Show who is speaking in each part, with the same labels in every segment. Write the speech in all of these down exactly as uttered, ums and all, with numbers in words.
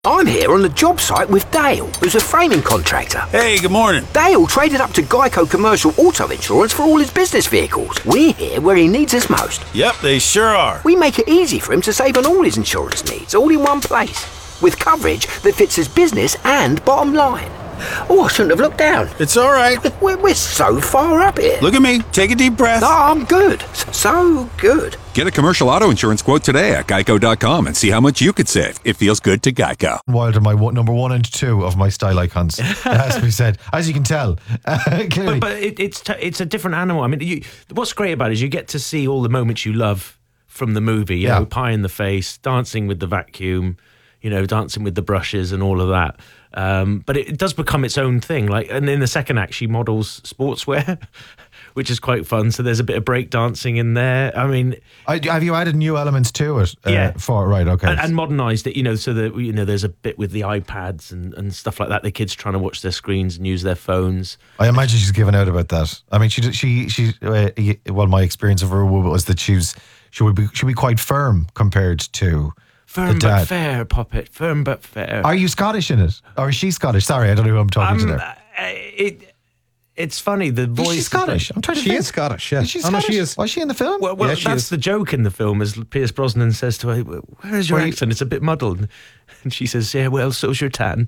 Speaker 1: I'm here on the job site with Dale, who's a framing contractor.
Speaker 2: Hey, good morning.
Speaker 1: Dale traded up to Geico Commercial Auto Insurance for all his business vehicles. We're here where he needs us most.
Speaker 2: Yep, they sure are.
Speaker 1: We make it easy for him to save on all his insurance needs, all in one place, with coverage that fits his business and bottom line. Oh, I shouldn't have looked down.
Speaker 2: It's all right.
Speaker 1: We're, we're so far up here.
Speaker 2: Look at me. Take a deep breath.
Speaker 1: No, I'm good. So good.
Speaker 3: Get a commercial auto insurance quote today at geico dot com and see how much you could save. It feels good to Geico.
Speaker 4: Wilder, my one, number one and two of my style icons. It has to be said, as you can tell. Uh,
Speaker 5: but but it, it's t- it's a different animal. I mean, you, what's great about it is you get to see all the moments you love from the movie. You
Speaker 4: Yeah.
Speaker 5: know, pie in the face, dancing with the vacuum, you know, dancing with the brushes and all of that. Um, but it, it does become its own thing. Like, and in the second act, she models sportswear, which is quite fun. So there's a bit of break dancing in there. I mean,
Speaker 4: I, have you added new elements to it? Uh,
Speaker 5: Yeah.
Speaker 4: For right, okay.
Speaker 5: and, and modernised it, you know, so that, you know, there's a bit with the iPads and, and stuff like that. The kids trying to watch their screens and use their phones.
Speaker 4: I imagine she's given out about that. I mean, she she she. Uh, well, my experience of her was that she's she would be she would be quite firm compared to.
Speaker 5: Firm
Speaker 4: The dad.
Speaker 5: but fair, Poppet. Firm but fair.
Speaker 4: Are you Scottish in it, or is she Scottish? Sorry, I don't know who I'm talking
Speaker 5: Um,
Speaker 4: to
Speaker 5: uh,
Speaker 4: there.
Speaker 5: it, it's funny, the voice...
Speaker 4: Is she Scottish? I'm trying to
Speaker 6: She
Speaker 4: think.
Speaker 6: is Scottish, yeah.
Speaker 4: Is she
Speaker 6: Oh, no,
Speaker 4: Scottish?
Speaker 6: she is.
Speaker 4: Was she in the film?
Speaker 5: Well, well
Speaker 6: Yeah, she
Speaker 5: that's
Speaker 6: is.
Speaker 5: the joke in the film, as Pierce Brosnan says to her, where is your
Speaker 4: Where you-
Speaker 5: accent? It's a bit muddled. And she says, yeah, well, so's your tan.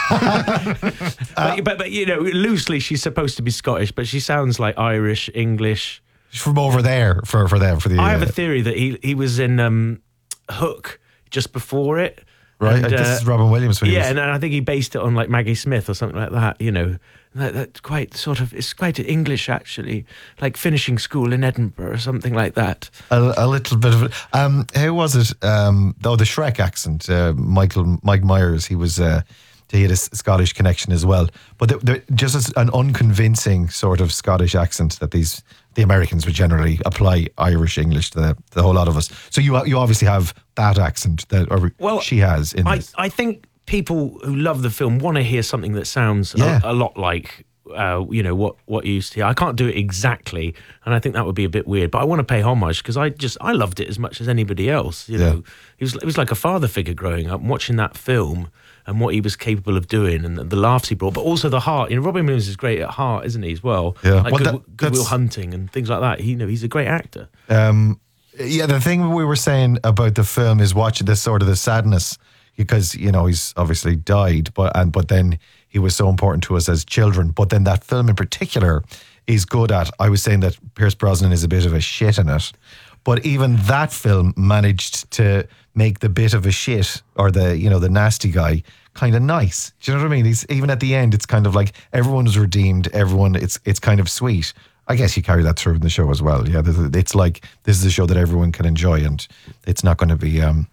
Speaker 5: but, but, but, you know, loosely she's supposed to be Scottish, but she sounds like Irish, English.
Speaker 4: She's from over there for for them for the.
Speaker 5: I have
Speaker 4: uh,
Speaker 5: a theory that he, he was in um, Hook just before it.
Speaker 4: right.
Speaker 5: And,
Speaker 4: uh, this
Speaker 5: uh,
Speaker 4: is Robin Williams. When he
Speaker 5: yeah,
Speaker 4: was,
Speaker 5: and I think he based it on like Maggie Smith or something like that. You know, that, that's quite sort of it's quite English actually, like finishing school in Edinburgh or something like that.
Speaker 4: a, a little bit of it. Um, how was it? Um, though the Shrek accent, uh, Michael Mike Myers, he was. Uh, he had a S- Scottish connection as well, but the, the, just as an unconvincing sort of Scottish accent that these the Americans would generally apply Irish English to the, the whole lot of us. So you you obviously have that accent that or
Speaker 5: Well,
Speaker 4: she has in
Speaker 5: I,
Speaker 4: this.
Speaker 5: I think people who love the film want to hear something that sounds
Speaker 4: Yeah.
Speaker 5: a, a lot like, uh, you know, what, what you used to hear. I can't do it exactly, and I think that would be a bit weird, but I want to pay homage because I just, I loved it as much as anybody else. You
Speaker 4: Yeah.
Speaker 5: know, it was, it was like a father figure growing up, watching that film and what he was capable of doing and the, the laughs he brought, but also the heart. You know, Robin Williams is great at heart, isn't he, as well?
Speaker 4: Yeah.
Speaker 5: Like
Speaker 4: Well,
Speaker 5: Good,
Speaker 4: that-
Speaker 5: Good Will
Speaker 4: that's-
Speaker 5: Hunting and things like that. He, you know, he's a great actor.
Speaker 4: Um, yeah, the thing we were saying about the film is watching this sort of the sadness because you know he's obviously died, but and but then he was so important to us as children. But then that film in particular is good at. I was saying that Pierce Brosnan is a bit of a shit in it, but even that film managed to make the bit of a shit or the you know the nasty guy kind of nice. Do you know what I mean? He's even at the end, it's kind of like everyone is redeemed. Everyone, it's it's kind of sweet. I guess you carry that through in the show as well. Yeah, th- th- it's like this is a show that everyone can enjoy, and it's not going to be um,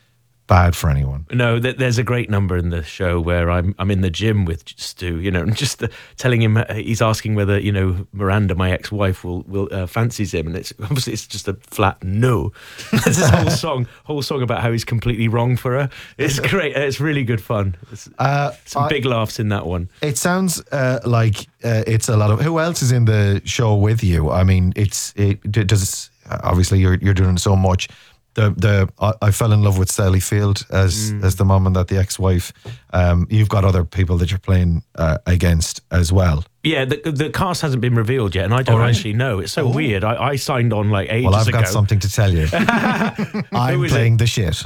Speaker 4: bad for anyone.
Speaker 5: No, th- there's a great number in the show where I'm I'm in the gym with Stu, you know, and just uh, telling him, uh, he's asking whether, you know, Miranda, my ex-wife, will will uh, fancies him, and it's obviously it's just a flat no. There's this whole song, whole song about how he's completely wrong for her. It's great. It's really good fun. It's,
Speaker 4: Uh,
Speaker 5: some
Speaker 4: I-
Speaker 5: big laughs in that one.
Speaker 4: It sounds uh, like uh, it's a lot of. Who else is in the show with you? I mean, it's it d- does obviously you're you're doing so much. The the I, I fell in love with Sally Field as as the mum and that the ex-wife. Um, you've got other people that you're playing uh, against as well.
Speaker 5: Yeah, the, the cast hasn't been revealed yet, and I don't
Speaker 4: Oh, right.
Speaker 5: actually know. It's so weird. I, I signed on like ages
Speaker 4: Well, I've
Speaker 5: ago.
Speaker 4: got something to tell you. I'm
Speaker 5: Who is
Speaker 4: playing
Speaker 5: it?
Speaker 4: the shit.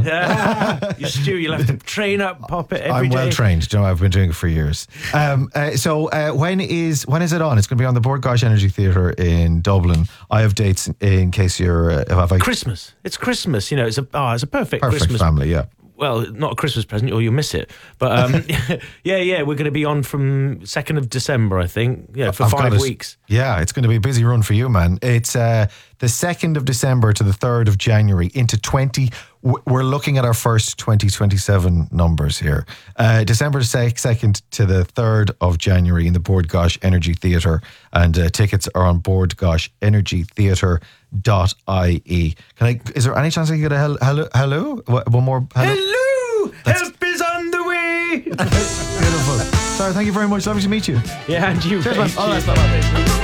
Speaker 5: you Stu, you'll have to train up, pop it every
Speaker 4: I'm
Speaker 5: day.
Speaker 4: well trained. You know, I've been doing it for years. Um, uh, so uh, when is when is it on? It's going to be on the Bord Gosh Energy Theatre in Dublin. I have dates in, in case you're. Uh, have I
Speaker 5: Christmas. It's Christmas. You know, it's a oh, it's a perfect,
Speaker 4: perfect
Speaker 5: Christmas.
Speaker 4: family? Yeah.
Speaker 5: Well, not a Christmas present, or you'll miss it. But um, yeah, yeah, we're going to be on from second of December, I think. Yeah, for
Speaker 4: I've
Speaker 5: five
Speaker 4: got it.
Speaker 5: weeks.
Speaker 4: Yeah, it's going to be a busy run for you, man. It's uh, the second of December to the third of January into twenty. w- We're looking at our first twenty twenty-seven numbers here. Uh, December second to the third of January in the Bord Gosh Energy Theatre, and uh, tickets are on bord gosh energy theatre dot I E. Can I? Is there any chance I can get a hel- hello? Hello? What- One more. Hello?
Speaker 5: Hello, help is on the way.
Speaker 4: Beautiful. Sorry, thank you very much. Lovely to meet you.
Speaker 5: Yeah, and you.
Speaker 4: Cheers, man.
Speaker 5: mate.
Speaker 4: All right,
Speaker 5: Cheers.
Speaker 4: bye-bye.